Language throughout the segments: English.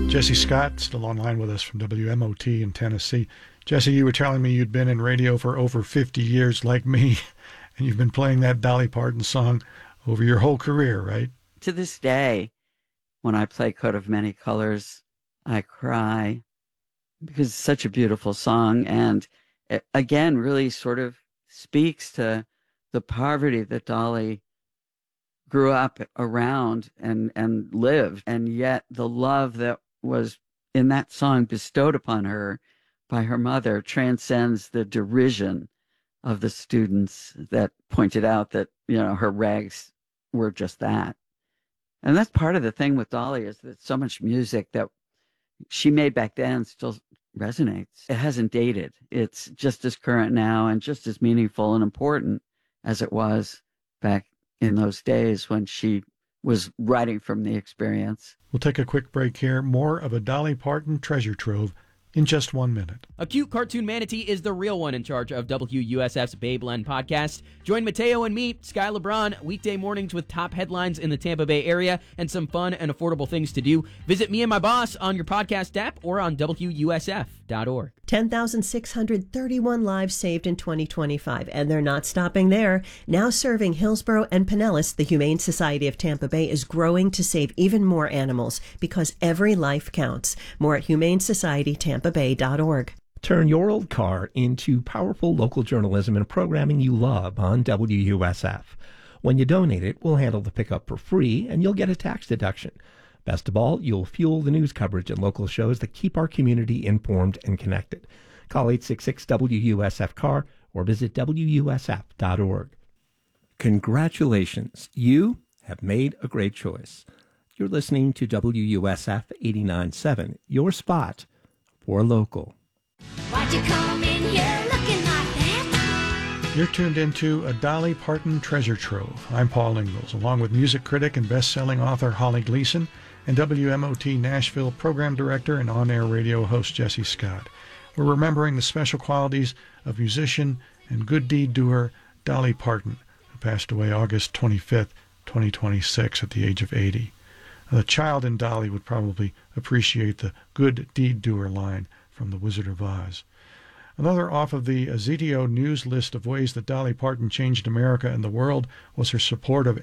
Jesse Scott, still online with us from WMOT in Tennessee. Jesse, you were telling me you'd been in radio for over 50 years like me, and you've been playing that Dolly Parton song over your whole career, right? To this day, when I play Coat of Many Colors, I cry because it's such a beautiful song. And it, again, really sort of speaks to the poverty that Dolly grew up around and lived. And yet the love that was in that song bestowed upon her by her mother transcends the derision of the students that pointed out that, you know, her rags were just that. And that's part of the thing with Dolly, is that so much music that she made back then still resonates. It hasn't dated. It's just as current now and just as meaningful and important as it was back in those days when she was writing from the experience. We'll take a quick break here. More of a Dolly Parton treasure trove in just 1 minute. A cute cartoon manatee is the real one in charge of WUSF's Babeland podcast. Join Mateo and me, Sky LeBron, weekday mornings with top headlines in the Tampa Bay area and some fun and affordable things to do. Visit Me and My Boss on your podcast app or on WUSF.org. 10,631 lives saved in 2025, and they're not stopping there. Now serving Hillsborough and Pinellas, the Humane Society of Tampa Bay is growing to save even more animals because every life counts. More at humanesocietytampabay.org. Turn your old car into powerful local journalism and programming you love on WUSF. When you donate it, we'll handle the pickup for free, and you'll get a tax deduction. Best of all, you'll fuel the news coverage and local shows that keep our community informed and connected. Call 866-WUSF-CAR or visit WUSF.org. Congratulations, you have made a great choice. You're listening to WUSF 89.7, your spot for local. Why'd you come in here looking like that? You're tuned into a Dolly Parton treasure trove. I'm Paul Ingalls, along with music critic and best-selling author Holly Gleason and WMOT Nashville program director and on-air radio host Jesse Scott. We're remembering the special qualities of musician and good deed doer Dolly Parton, who passed away August 25th, 2026 at the age of 80. The child in Dolly would probably appreciate the good deed doer line from The Wizard of Oz. Another off of the Zitio news list of ways that Dolly Parton changed America and the world was her support of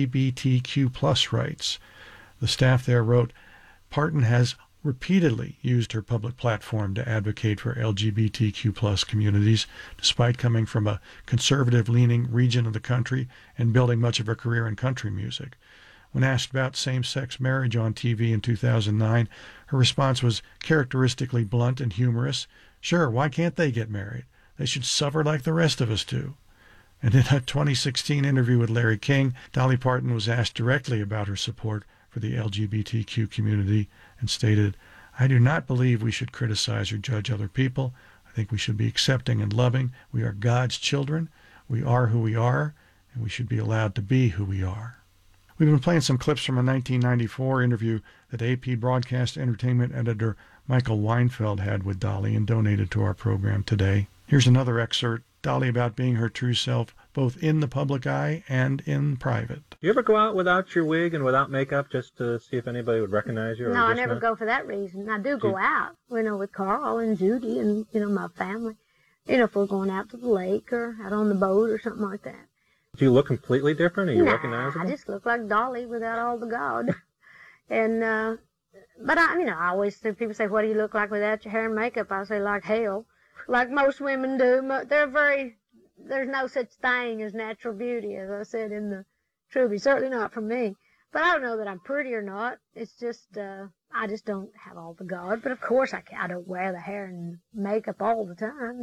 LGBTQ+ rights. The staff there wrote, Parton has repeatedly used her public platform to advocate for LGBTQ+ communities, despite coming from a conservative-leaning region of the country and building much of her career in country music. When asked about same-sex marriage on TV in 2009, her response was characteristically blunt and humorous. Sure, why can't they get married? They should suffer like the rest of us do. And in a 2016 interview with Larry King, Dolly Parton was asked directly about her support for the LGBTQ community and stated, I do not believe we should criticize or judge other people. I think we should be accepting and loving. We are God's children. We are who we are, and we should be allowed to be who we are. We've been playing some clips from a 1994 interview that AP Broadcast Entertainment editor Michael Weinfeld had with Dolly and donated to our program today. Here's another excerpt, Dolly about being her true self, both in the public eye and in private. You ever go out without your wig and without makeup just to see if anybody would recognize you? No, I never go for that reason. I do go out, with Carl and Judy and, my family. If we're going out to the lake or out on the boat or something like that. Do you look completely different? Are you recognizable? I just look like Dolly without all the God. And, but I always see people say, what do you look like without your hair and makeup? I say, like hell. Like most women do. There's no such thing as natural beauty, as I said in the tribute. Certainly not for me. But I don't know that I'm pretty or not. It's just, I just don't have all the God. But of course I don't wear the hair and makeup all the time.